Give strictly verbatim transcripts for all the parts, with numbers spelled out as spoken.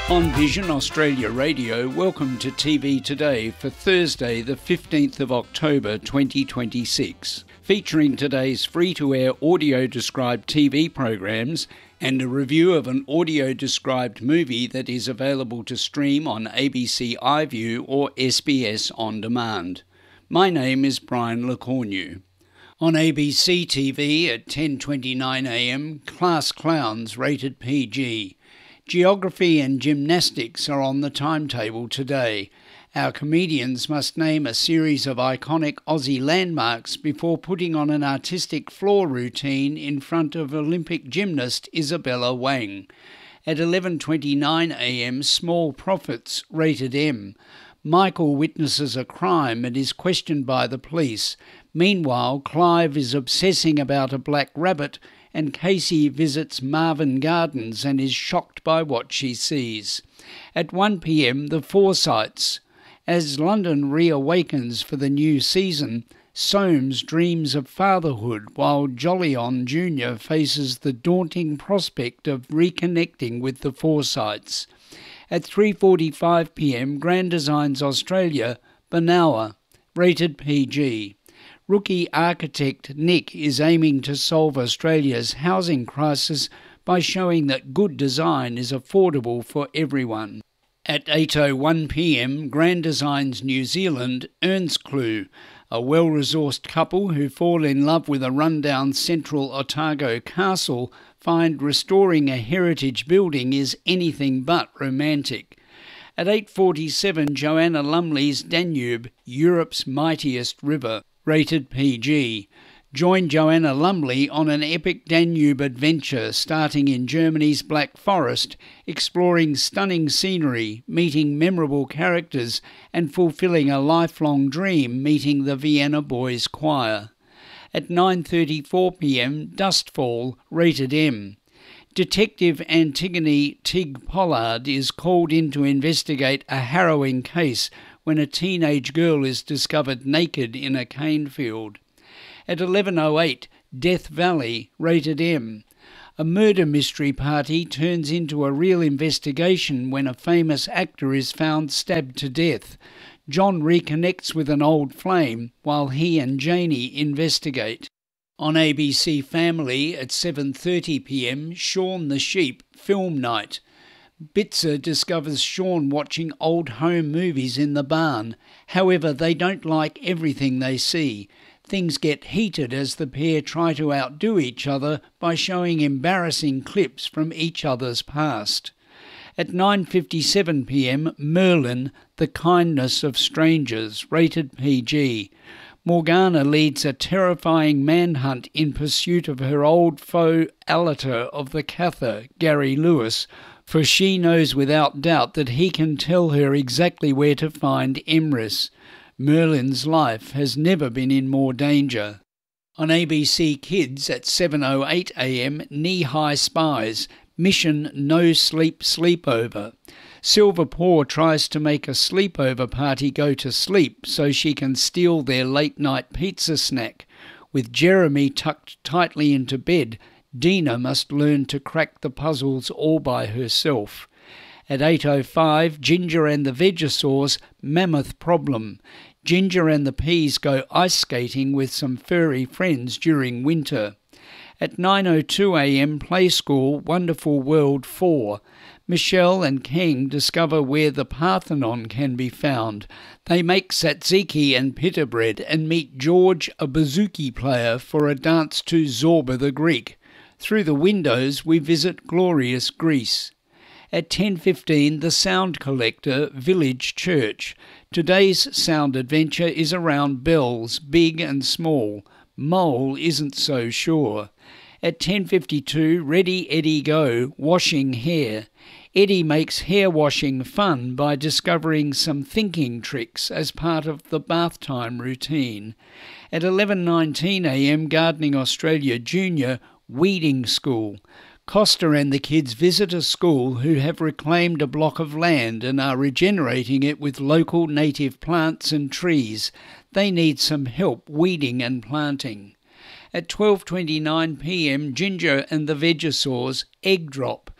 On Vision Australia Radio, welcome to T V Today for Thursday the fifteenth of October twenty twenty-six, featuring today's free-to-air audio-described T V programs and a review of an audio-described movie that is available to stream on A B C iView or S B S On Demand. My name is Brian Lecornu. On A B C T V at ten twenty-nine a m, Class Clowns rated P G. Geography and gymnastics are on the timetable today. Our comedians must name a series of iconic Aussie landmarks before putting on an artistic floor routine in front of Olympic gymnast Isabella Wang. At eleven twenty-nine a m, Small Profits rated M. Michael witnesses a crime and is questioned by the police. Meanwhile, Clive is obsessing about a black rabbit and Casey visits Marvin Gardens and is shocked by what she sees. At one p m, The Forsytes. As London reawakens for the new season, Soames dreams of fatherhood while Jolyon Junior faces the daunting prospect of reconnecting with the Forsytes. At three forty-five p m, Grand Designs Australia, Banawa, rated P G. Rookie architect Nick is aiming to solve Australia's housing crisis by showing that good design is affordable for everyone. At eight oh one p m, Grand Designs New Zealand, Earnscleugh, a well-resourced couple who fall in love with a rundown central Otago castle find restoring a heritage building is anything but romantic. At eight forty-seven, Joanna Lumley's Danube, Europe's mightiest river, rated P G. Join Joanna Lumley on an epic Danube adventure starting in Germany's Black Forest, exploring stunning scenery, meeting memorable characters, and fulfilling a lifelong dream meeting the Vienna Boys Choir. At nine thirty-four p m, Dustfall, rated M. Detective Antigone Tig Pollard is called in to investigate a harrowing case when a teenage girl is discovered naked in a cane field. At eleven oh eight, Death Valley, rated M. A murder mystery party turns into a real investigation when a famous actor is found stabbed to death. John reconnects with an old flame while he and Janie investigate. On A B C Family at seven thirty p m, Shaun the Sheep, Film Night. Bitzer discovers Shaun watching old home movies in the barn. However, they don't like everything they see. Things get heated as the pair try to outdo each other by showing embarrassing clips from each other's past. At nine fifty-seven p m, Merlin, The Kindness of Strangers, rated P G. Morgana leads a terrifying manhunt in pursuit of her old foe Alatar of the Cather, Gary Lewis, for she knows without doubt that he can tell her exactly where to find Emrys. Merlin's life has never been in more danger. On A B C Kids at seven oh eight a m, Knee-High Spies, Mission No Sleep Sleepover. Silver Paw tries to make a sleepover party go to sleep so she can steal their late-night pizza snack. With Jeremy tucked tightly into bed, Dina must learn to crack the puzzles all by herself. At eight oh five, Ginger and the Vegasaurs, Mammoth Problem. Ginger and the Peas go ice skating with some furry friends during winter. At nine oh two a m, Play School, Wonderful World four. Michelle and Kang discover where the Parthenon can be found. They make tzatziki and pita bread and meet George, a bouzouki player, for a dance to Zorba the Greek. Through the windows we visit glorious Greece. At ten fifteen, The Sound Collector, Village Church. Today's sound adventure is around bells, big and small. Mole isn't so sure. At ten fifty-two, Ready Eddie Go, Washing Hair. Eddie makes hair washing fun by discovering some thinking tricks as part of the bath time routine. At eleven nineteen a m, Gardening Australia Junior, Weeding School. Costa and the kids visit a school who have reclaimed a block of land and are regenerating it with local native plants and trees. They need some help weeding and planting. At twelve twenty-nine p m, Ginger and the Vegasaurs, Egg Drop.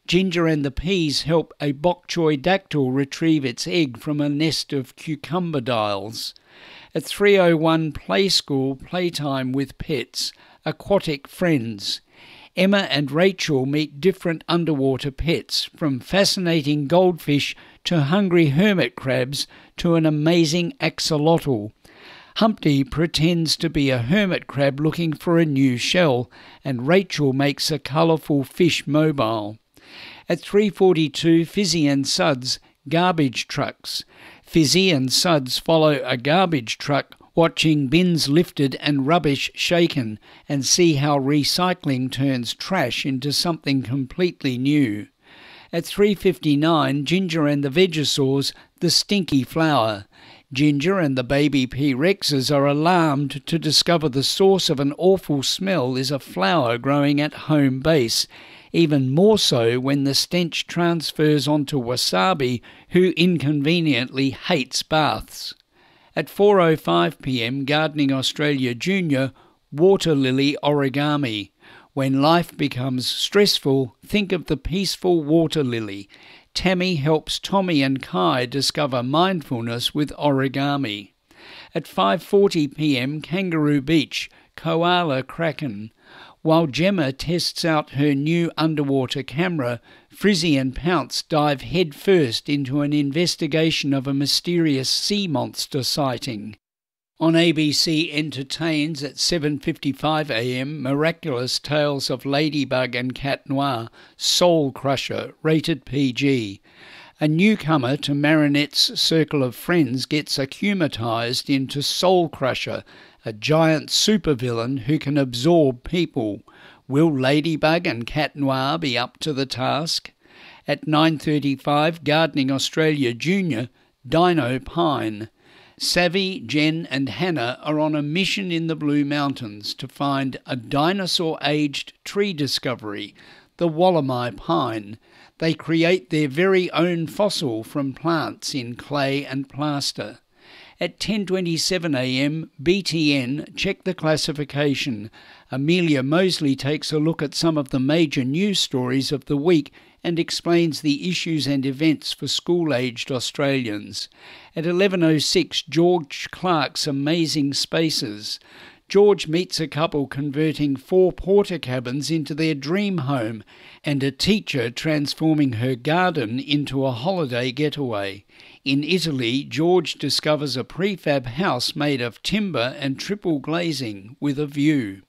Ginger and the Peas help a bok choy dactyl retrieve its egg from a nest of cucumber dials. At three oh one, Play School, Playtime with Pets, Aquatic Friends. Emma and Rachel meet different underwater pets, from fascinating goldfish to hungry hermit crabs to an amazing axolotl. Humpty pretends to be a hermit crab looking for a new shell, and Rachel makes a colourful fish mobile. At three forty-two, Fizzy and Suds, Garbage Trucks. Fizzy and Suds follow a garbage truck, watching bins lifted and rubbish shaken, and see how recycling turns trash into something completely new. At three fifty-nine, Ginger and the Vegosaurs, The Stinky Flower. Ginger and the baby P-Rexes are alarmed to discover the source of an awful smell is a flower growing at home base, even more so when the stench transfers onto Wasabi, who inconveniently hates baths. At four oh five p m, Gardening Australia Junior, Water Lily Origami. When life becomes stressful, think of the peaceful water lily. Tammy helps Tommy and Kai discover mindfulness with origami. At five forty p m, Kangaroo Beach, Koala Kraken. While Gemma tests out her new underwater camera, Frizzy and Pounce dive headfirst into an investigation of a mysterious sea monster sighting. On A B C Entertains at seven fifty-five a m, Miraculous Tales of Ladybug and Cat Noir, Soul Crusher, rated P G. A newcomer to Marinette's circle of friends gets acclimatised into Soul Crusher, a giant supervillain who can absorb people. Will Ladybug and Cat Noir be up to the task? At nine thirty-five, Gardening Australia Junior, Dino Pine. Savvy, Jen and Hannah are on a mission in the Blue Mountains to find a dinosaur-aged tree discovery, the Wollemi pine. They create their very own fossil from plants in clay and plaster. At ten twenty-seven a m, B T N, Check the Classification. Amelia Mosley takes a look at some of the major news stories of the week and explains the issues and events for school-aged Australians. At eleven oh six, George Clark's Amazing Spaces. George meets a couple converting four porter cabins into their dream home, and a teacher transforming her garden into a holiday getaway. In Italy, George discovers a prefab house made of timber and triple glazing with a view.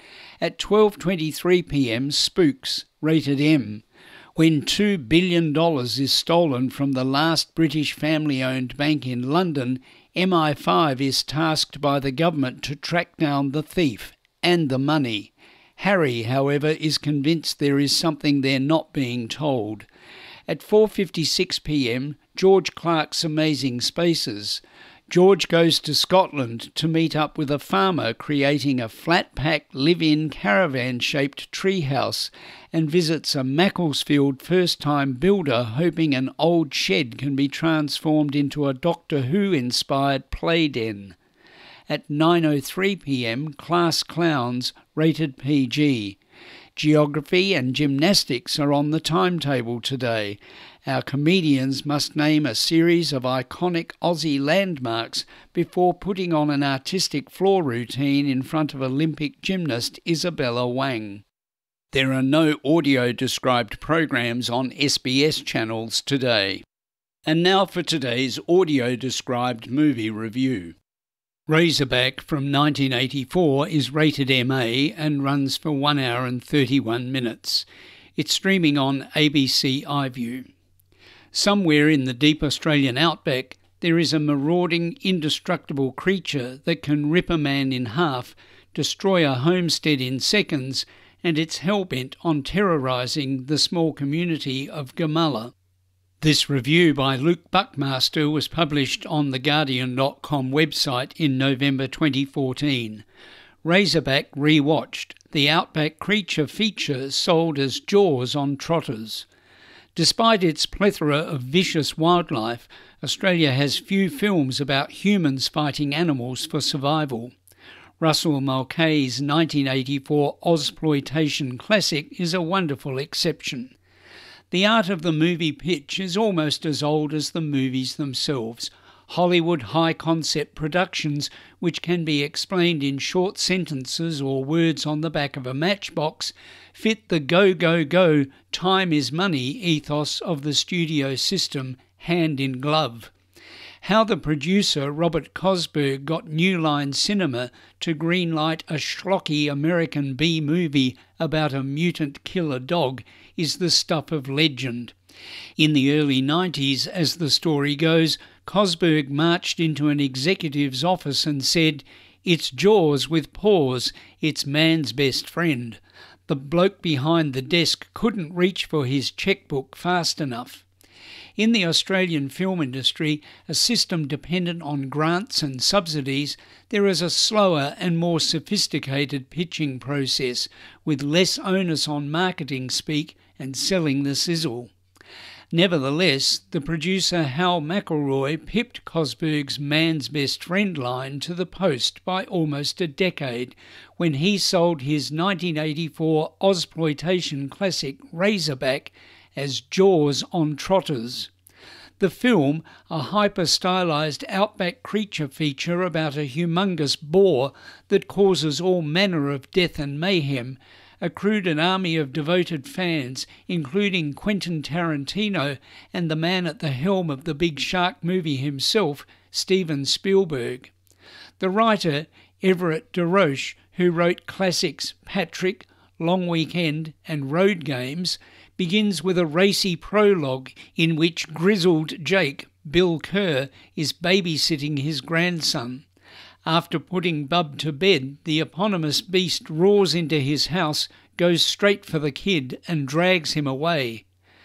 At twelve twenty-three p m, Spooks, rated M. When two billion dollars is stolen from the last British family-owned bank in London, M I five is tasked by the government to track down the thief and the money. Harry, however, is convinced there is something they're not being told. At four fifty-six p m, George Clark's Amazing Spaces. George goes to Scotland to meet up with a farmer creating a flat-pack live-in caravan-shaped treehouse, and visits a Macclesfield first-time builder hoping an old shed can be transformed into a Doctor Who-inspired play den. At nine oh three p m, Class Clowns, rated P G. Geography and gymnastics are on the timetable today. Our comedians must name a series of iconic Aussie landmarks before putting on an artistic floor routine in front of Olympic gymnast Isabella Wang. There are no audio-described programs on S B S channels today. And now for today's audio-described movie review. Razorback from nineteen eighty-four is rated M A and runs for one hour and thirty-one minutes. It's streaming on A B C iView. Somewhere in the deep Australian outback, there is a marauding, indestructible creature that can rip a man in half, destroy a homestead in seconds, and it's hell-bent on terrorising the small community of Gamala. This review by Luke Buckmaster was published on the Guardian dot com website in November twenty fourteen. Razorback rewatched, the outback creature feature sold as Jaws on trotters. Despite its plethora of vicious wildlife, Australia has few films about humans fighting animals for survival. Russell Mulcahy's nineteen eighty-four Ozploitation classic is a wonderful exception. The art of the movie pitch is almost as old as the movies themselves. Hollywood high-concept productions, which can be explained in short sentences or words on the back of a matchbox, fit the go, go, go, time is money ethos of the studio system hand in glove. How the producer Robert Cosberg got New Line Cinema to greenlight a schlocky American B-movie about a mutant killer dog is the stuff of legend. In the early nineties, as the story goes, Cosberg marched into an executive's office and said, "It's Jaws with paws, it's man's best friend." The bloke behind the desk couldn't reach for his checkbook fast enough. In the Australian film industry, a system dependent on grants and subsidies, there is a slower and more sophisticated pitching process, with less onus on marketing speak and selling the sizzle. Nevertheless, the producer Hal McElroy pipped Cosberg's man's best friend line to the post by almost a decade, when he sold his nineteen eighty-four Ozploitation classic Razorback as Jaws on Trotters. The film, a hyper-stylised outback creature feature about a humongous boar that causes all manner of death and mayhem, accrued an army of devoted fans, including Quentin Tarantino and the man at the helm of the big shark movie himself, Steven Spielberg. The writer, Everett de Roche, who wrote classics Patrick, Long Weekend and Road Games, begins with a racy prologue in which grizzled Jake, Bill Kerr, is babysitting his grandson. After putting Bub to bed, the eponymous beast roars into his house, goes straight for the kid and drags him away.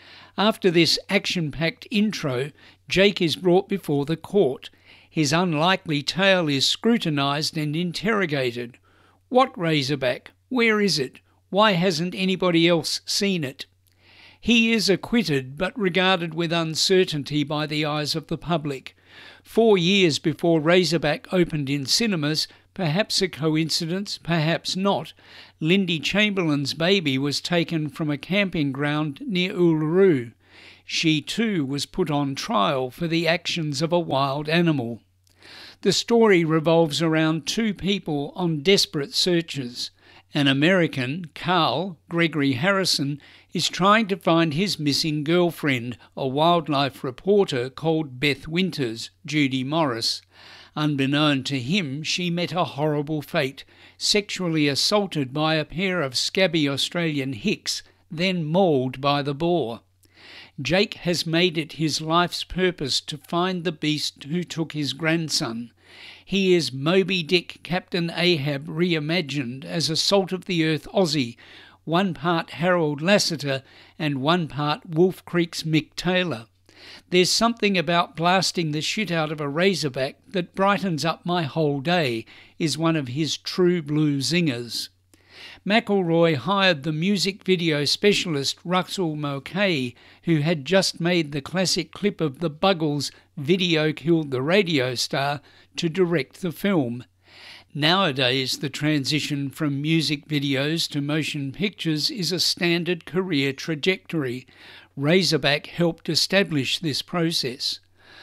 After this action-packed intro, Jake is brought before the court. His unlikely tale is scrutinised and interrogated. What Razorback? Where is it? Why hasn't anybody else seen it? He is acquitted, but regarded with uncertainty by the eyes of the public. Four years before Razorback opened in cinemas, perhaps a coincidence, perhaps not, Lindy Chamberlain's baby was taken from a camping ground near Uluru. She too was put on trial for the actions of a wild animal. The story revolves around two people on desperate searches. An American, Carl Gregory Harrison, is trying to find his missing girlfriend, a wildlife reporter called Beth Winters, Judy Morris. Unbeknown to him, she met a horrible fate, sexually assaulted by a pair of scabby Australian hicks, then mauled by the boar. Jake has made it his life's purpose to find the beast who took his grandson. He is Moby Dick Captain Ahab reimagined as a salt-of-the-earth Aussie, one part Harold Lassiter and one part Wolf Creek's Mick Taylor. There's something about blasting the shit out of a razorback that brightens up my whole day, is one of his true blue zingers. McElroy hired the music video specialist Russell Mulcahy, who had just made the classic clip of the Buggles' Video Killed the Radio Star, to direct the film. Nowadays, the transition from music videos to motion pictures is a standard career trajectory. Razorback helped establish this process.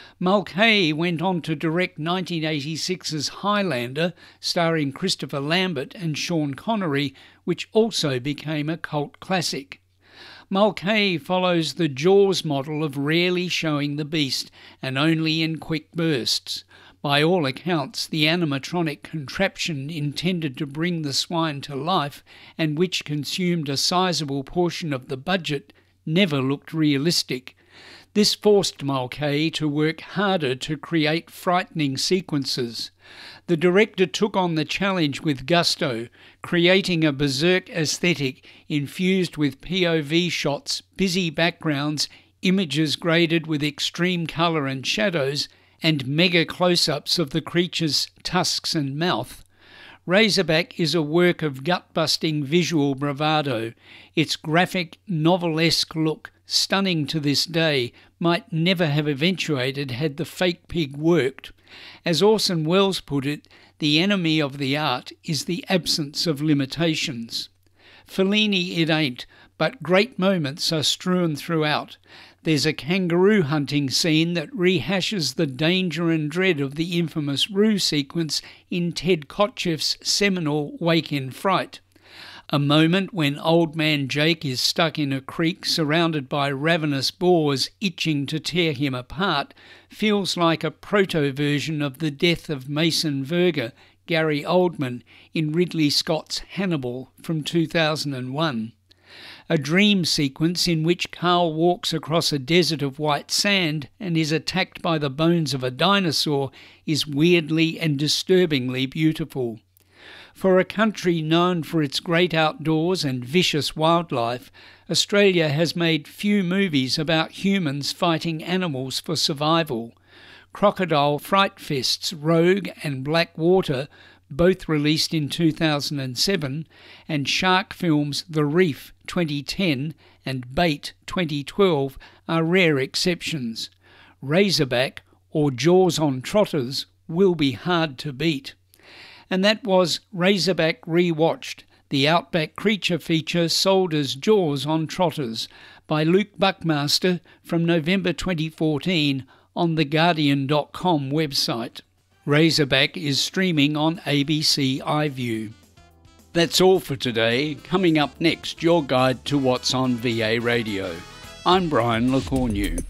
Mulcahy went on to direct nineteen eighty-six's Highlander, starring Christopher Lambert and Sean Connery, which also became a cult classic. Mulcahy follows the Jaws model of rarely showing the beast, and only in quick bursts. By all accounts, the animatronic contraption intended to bring the swine to life, and which consumed a sizable portion of the budget, never looked realistic. This forced Mulcahy to work harder to create frightening sequences. The director took on the challenge with gusto, creating a berserk aesthetic infused with P O V shots, busy backgrounds, images graded with extreme colour and shadows, and mega close-ups of the creature's tusks and mouth. Razorback is a work of gut-busting visual bravado. Its graphic, novelesque look, stunning to this day, might never have eventuated had the fake pig worked. As Orson Welles put it, the enemy of the art is the absence of limitations. Fellini it ain't, but great moments are strewn throughout. There's a kangaroo hunting scene that rehashes the danger and dread of the infamous Roo sequence in Ted Kotcheff's seminal Wake in Fright. A moment when Old Man Jake is stuck in a creek surrounded by ravenous boars itching to tear him apart feels like a proto-version of the death of Mason Verger, Gary Oldman, in Ridley Scott's Hannibal from two thousand one. A dream sequence in which Carl walks across a desert of white sand and is attacked by the bones of a dinosaur is weirdly and disturbingly beautiful. For a country known for its great outdoors and vicious wildlife, Australia has made few movies about humans fighting animals for survival. Crocodile Fright Fest's Rogue and Black Water, both released in two thousand seven, and Shark Films' The Reef twenty ten and Bait twenty twelve are rare exceptions. Razorback or Jaws on Trotters will be hard to beat. And that was Razorback Rewatched, the Outback creature feature sold as Jaws on Trotters, by Luke Buckmaster from November twenty fourteen on the Guardian dot com website. Razorback is streaming on A B C iView. That's all for today. Coming up next, your guide to what's on V A Radio. I'm Brian LeCornu.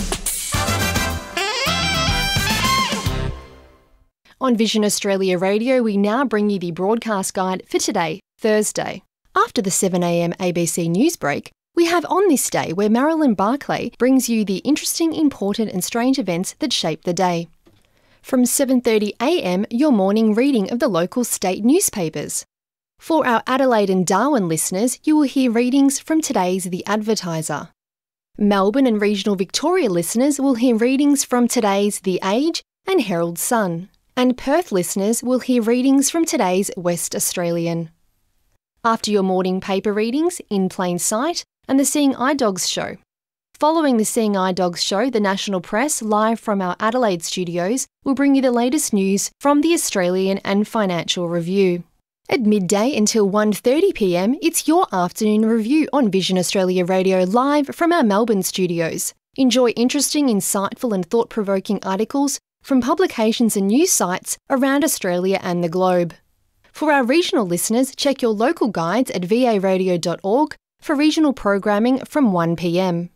On Vision Australia Radio, we now bring you the broadcast guide for today, Thursday. After the seven a m A B C news break, we have On This Day, where Marilyn Barclay brings you the interesting, important and strange events that shape the day. From seven thirty a m, your morning reading of the local state newspapers. For our Adelaide and Darwin listeners, you will hear readings from today's The Advertiser. Melbourne and regional Victoria listeners will hear readings from today's The Age and Herald Sun. And Perth listeners will hear readings from today's West Australian. After your morning paper readings, In Plain Sight and the Seeing Eye Dogs show. Following the Seeing Eye Dogs show, the National Press, live from our Adelaide studios, will bring you the latest news from the Australian and Financial Review. At midday until one thirty p m, it's your afternoon review on Vision Australia Radio live from our Melbourne studios. Enjoy interesting, insightful and thought-provoking articles from publications and news sites around Australia and the globe. For our regional listeners, check your local guides at v a radio dot org for regional programming from one p m.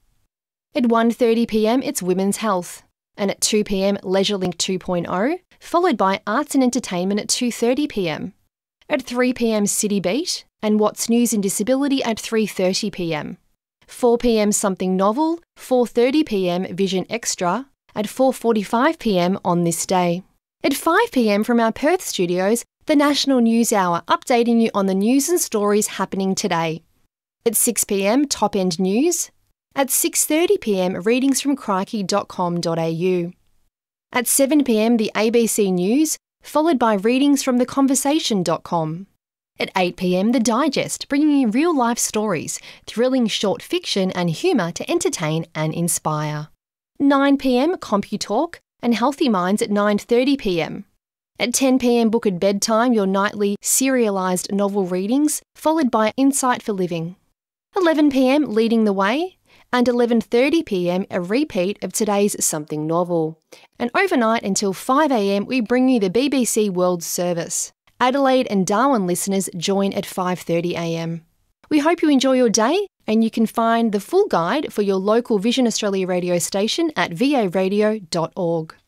At one thirty p m, it's Women's Health, and at two p m, LeisureLink two point oh, followed by Arts and Entertainment at two thirty p m. At three p m, City Beat, and What's News in Disability at three thirty p m. four p m, Something Novel, four thirty p m, Vision Extra, at four forty-five p m on this day. At five p m from our Perth studios, the National News Hour, updating you on the news and stories happening today. At six p m, Top End News. At six thirty p m, readings from crikey dot com dot a u. At seven p m, the A B C News, followed by readings from the conversation dot com. At eight p m, The Digest, bringing you real-life stories, thrilling short fiction and humour to entertain and inspire. nine p m, CompuTalk, and Healthy Minds at nine thirty p m. At ten p m, Book at Bedtime, your nightly serialised novel readings, followed by Insight for Living. eleven p m, Leading the Way, and eleven thirty p m, a repeat of today's Something Novel. And overnight until five a m, we bring you the B B C World Service. Adelaide and Darwin listeners join at five thirty a m. We hope you enjoy your day, and you can find the full guide for your local Vision Australia radio station at v a radio dot org.